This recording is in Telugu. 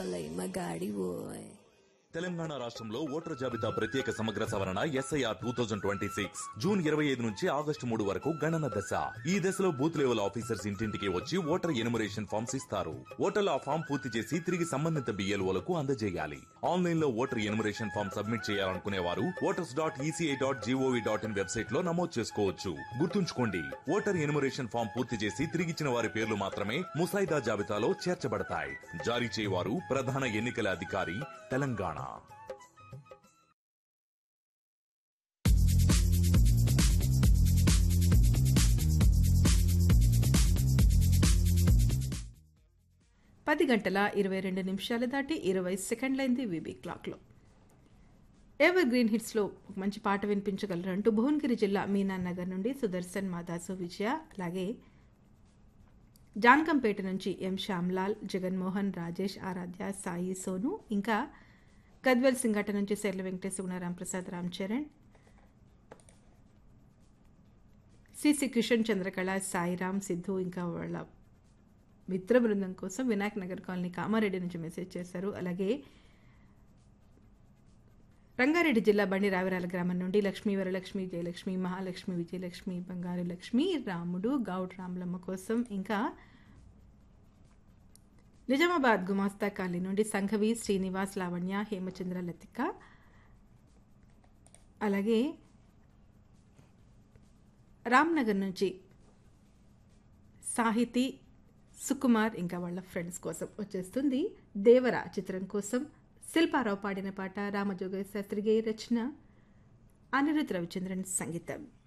భలే మగాడి ఓయ్. తెలంగాణ రాష్ట్రంలో ఓటర్ జాబితా ప్రత్యేక సమగ్ర సవరణ SIR 2026 జూన్ 25 నుంచి ఆగస్టు 3 వరకు గణన దశ. ఈ దశలో బూత్ లెవెల్ ఆఫీసర్స్ ఇంటింటికి వచ్చి ఓటర్ ఎనుమరేషన్ ఫామ్స్ ఇస్తారు. ఓటర్లు ఆ ఫామ్ పూర్తి చేసి తిరిగి సంబంధిత BLOలకు అందజేయాలి. ఆన్లైన్ లో ఓటర్ ఎనుమరేషన్ ఫామ్ సబ్మిట్ చేయాలనుకునే వారు voters.eci.gov.in వెబ్సైట్ లో నమోదు చేసుకోవచ్చు. గుర్తుంచుకోండి, ఓటర్ ఎనుమరేషన్ ఫామ్ పూర్తి చేసి తిరిగిచ్చిన వారి పేర్లు మాత్రమే ముసాయిదా జాబితాలో చేర్చబడతాయి. జారీ చేయవారు ప్రధాన ఎన్నికల అధికారి తెలంగాణ. 10:22 దాటి 20 సెకండ్లైంది వీబీ క్లాక్లో. ఎవర్ గ్రీన్ హిట్స్లో ఒక మంచి పాట వినిపించగలరంటూ భువనగిరి జిల్లా మీనానగర్ నుండి సుదర్శన్, మాదాసు, విజయ, అలాగే జాన్కంపేట నుంచి ఎం శ్యామ్లాల్, జగన్మోహన్, రాజేష్, ఆరాధ్య, సాయి, సోను, ఇంకా గద్వెల్ సింగట నుంచి శైల వెంకటేశ్, గుణరాం ప్రసాద్, రామ్ చరణ్, సిసి కిషన్, చంద్రకళ, సాయిరామ్, సిద్ధు, ఇంకా వాళ్ళ మిత్ర బృందం కోసం వినాయక్ నగర్ కాలనీ కామారెడ్డి నుంచి మెసేజ్ చేశారు. అలాగే రంగారెడ్డి జిల్లా బండి రావిరాల గ్రామం నుండి లక్ష్మీ, వరలక్ష్మి, జయలక్ష్మి, మహాలక్ష్మి, విజయలక్ష్మి, బంగారు లక్ష్మి, రాముడు, గౌడ్ రాములమ్మ కోసం, ఇంకా నిజామాబాద్ గుమాస్తా కాలనీ నుండి సంఘవి, శ్రీనివాస్, లావణ్య, హేమచంద్ర, లతిక, అలాగే రామ్నగర్ నుంచి సాహితీ, సుకుమార్, ఇంకా వాళ్ళ ఫ్రెండ్స్ కోసం వచ్చేస్తుంది దేవరా చిత్రం కోసం శిల్పారావు పాడిన పాట. రామజోగ శాస్త్రి రచన, అనిరుద్ రవిచంద్రన్ సంగీతం.